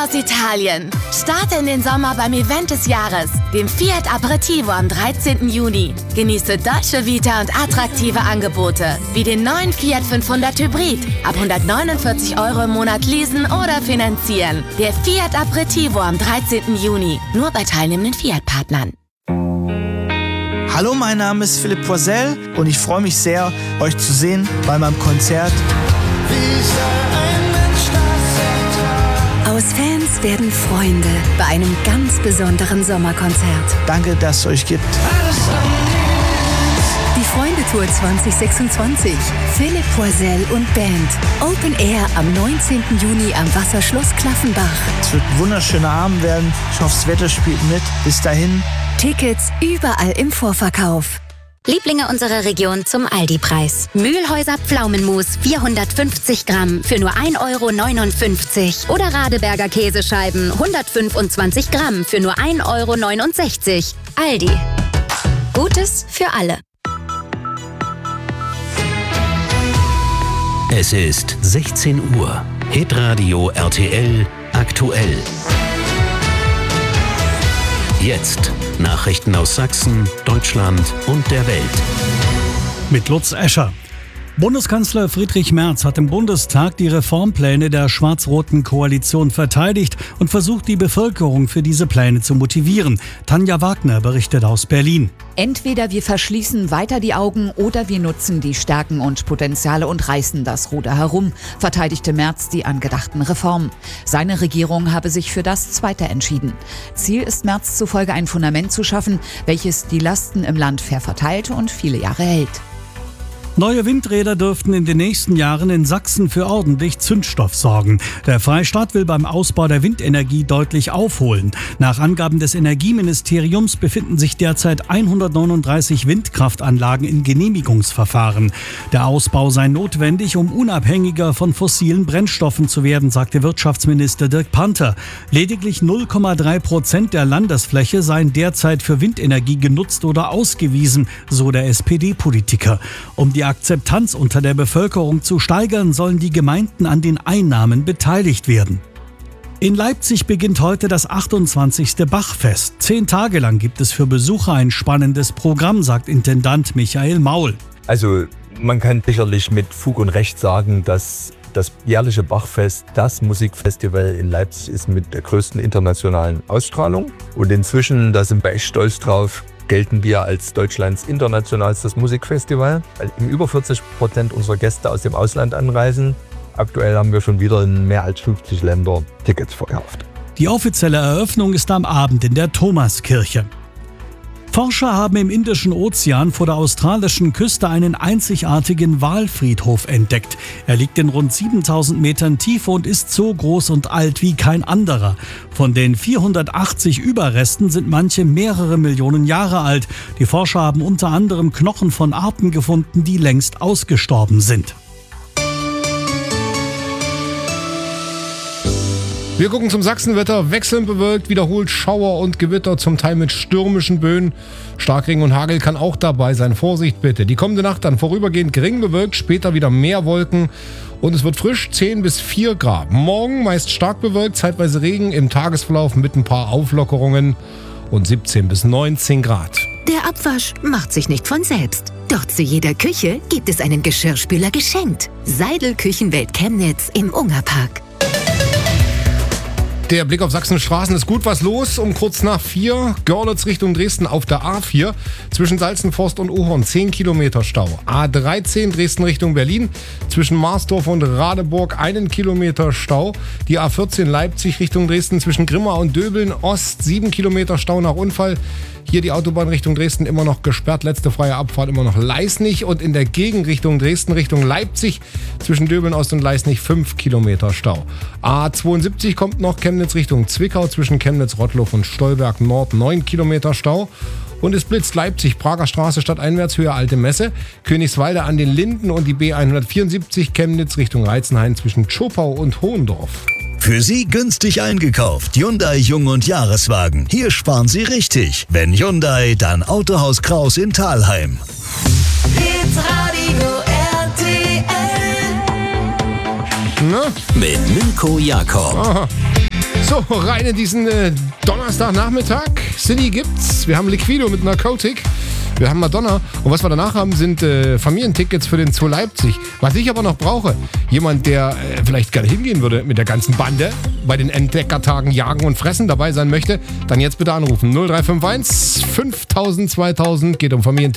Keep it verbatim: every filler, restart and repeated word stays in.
aus Italien. Starte in den Sommer beim Event des Jahres, dem Fiat Aperitivo am dreizehnten Juni. Genieße Dolce Vita und attraktive Angebote, wie den neuen Fiat fünfhundert Hybrid. Ab hundertneunundvierzig Euro im Monat leasen oder finanzieren. Der Fiat Aperitivo am dreizehnten Juni. Nur bei teilnehmenden Fiat-Partnern. Hallo, mein Name ist Philipp Poisel und ich freue mich sehr, euch zu sehen bei meinem Konzert. Aus Fans werden Freunde bei einem ganz besonderen Sommerkonzert. Danke, dass es euch gibt. Die Freunde-Tour zwanzig sechsundzwanzig. Philipp Poisel und Band. Open Air am neunzehnten Juni am Wasserschloss Klaffenbach. Es wird ein wunderschöner Abend werden. Ich hoffe, das Wetter spielt mit. Bis dahin. Tickets überall im Vorverkauf. Lieblinge unserer Region zum Aldi-Preis. Mühlhäuser Pflaumenmus vierhundertfünfzig Gramm für nur ein Euro neunundfünfzig. Oder Radeberger Käsescheiben hundertfünfundzwanzig Gramm für nur ein Euro neunundsechzig. Aldi. Gutes für alle. Es ist sechzehn Uhr. Hitradio R T L aktuell. Jetzt Nachrichten aus Sachsen, Deutschland und der Welt. Mit Lutz Escher. Bundeskanzler Friedrich Merz hat im Bundestag die Reformpläne der schwarz-roten Koalition verteidigt und versucht, die Bevölkerung für diese Pläne zu motivieren. Tanja Wagner berichtet aus Berlin. Entweder wir verschließen weiter die Augen oder wir nutzen die Stärken und Potenziale und reißen das Ruder herum, verteidigte Merz die angedachten Reformen. Seine Regierung habe sich für das Zweite entschieden. Ziel ist Merz zufolge ein Fundament zu schaffen, welches die Lasten im Land fair verteilt und viele Jahre hält. Neue Windräder dürften in den nächsten Jahren in Sachsen für ordentlich Zündstoff sorgen. Der Freistaat will beim Ausbau der Windenergie deutlich aufholen. Nach Angaben des Energieministeriums befinden sich derzeit hundertneununddreißig Windkraftanlagen in Genehmigungsverfahren. Der Ausbau sei notwendig, um unabhängiger von fossilen Brennstoffen zu werden, sagte Wirtschaftsminister Dirk Panther. Lediglich null Komma drei Prozent der Landesfläche seien derzeit für Windenergie genutzt oder ausgewiesen, so der S P D-Politiker. Um die Akzeptanz unter der Bevölkerung zu steigern, sollen die Gemeinden an den Einnahmen beteiligt werden. In Leipzig beginnt heute das achtundzwanzigste Bachfest. Zehn Tage lang gibt es für Besucher ein spannendes Programm, sagt Intendant Michael Maul. Also man kann sicherlich mit Fug und Recht sagen, dass das jährliche Bachfest das Musikfestival in Leipzig ist mit der größten internationalen Ausstrahlung. Und inzwischen, da sind wir echt stolz drauf, gelten wir als Deutschlands internationalstes Musikfestival, weil über vierzig Prozent unserer Gäste aus dem Ausland anreisen. Aktuell haben wir schon wieder in mehr als fünfzig Ländern Tickets verkauft. Die offizielle Eröffnung ist am Abend in der Thomaskirche. Forscher haben im Indischen Ozean vor der australischen Küste einen einzigartigen Walfriedhof entdeckt. Er liegt in rund siebentausend Metern Tiefe und ist so groß und alt wie kein anderer. Von den vierhundertachtzig Überresten sind manche mehrere Millionen Jahre alt. Die Forscher haben unter anderem Knochen von Arten gefunden, die längst ausgestorben sind. Wir gucken zum Sachsenwetter. Wechselnd bewölkt, wiederholt Schauer und Gewitter, zum Teil mit stürmischen Böen. Starkregen und Hagel kann auch dabei sein. Vorsicht bitte. Die kommende Nacht dann vorübergehend gering bewölkt, später wieder mehr Wolken. Und es wird frisch, zehn bis vier Grad. Morgen meist stark bewölkt, zeitweise Regen, im Tagesverlauf mit ein paar Auflockerungen und siebzehn bis neunzehn Grad. Der Abwasch macht sich nicht von selbst. Doch zu jeder Küche gibt es einen Geschirrspüler geschenkt. Seidel Küchenwelt Chemnitz im Ungerpark. Der Blick auf Sachsens Straßen, ist gut was los. Um kurz nach vier, Görlitz Richtung Dresden auf der A vier. Zwischen Salzenforst und Uhorn zehn Kilometer Stau. A dreizehn Dresden Richtung Berlin. Zwischen Marsdorf und Radeburg einen Kilometer Stau. Die A vierzehn Leipzig Richtung Dresden zwischen Grimma und Döbeln Ost sieben Kilometer Stau nach Unfall. Hier die Autobahn Richtung Dresden immer noch gesperrt, letzte freie Abfahrt immer noch Leisnig und in der Gegenrichtung Dresden Richtung Leipzig zwischen Döbeln Ost und Leisnig fünf Kilometer Stau. A zweiundsiebzig kommt noch Chemnitz Richtung Zwickau zwischen Chemnitz, Rottloff und Stolberg Nord neun Kilometer Stau. Und es blitzt Leipzig, Prager Straße stadteinwärts, Höhe Alte Messe, Königswalde an den Linden und die B hundertvierundsiebzig Chemnitz Richtung Reizenhain zwischen Tschopau und Hohendorf. Für Sie günstig eingekauft. Hyundai Jung- und Jahreswagen. Hier sparen Sie richtig. Wenn Hyundai, dann Autohaus Kraus in Thalheim. Hitradio R T L. Na? Mit Mirko Jakob. Aha. So, rein in diesen äh, Donnerstagnachmittag. City gibt's. Wir haben Liquido mit Narcotic. Wir haben Madonna. Und was wir danach haben, sind äh, Familientickets für den Zoo Leipzig. Was ich aber noch brauche, jemand, der äh, vielleicht gerne hingehen würde mit der ganzen Bande, bei den Entdeckertagen Jagen und Fressen dabei sein möchte, dann jetzt bitte anrufen. null drei fünf eins fünftausend zweitausend geht um Familientickets.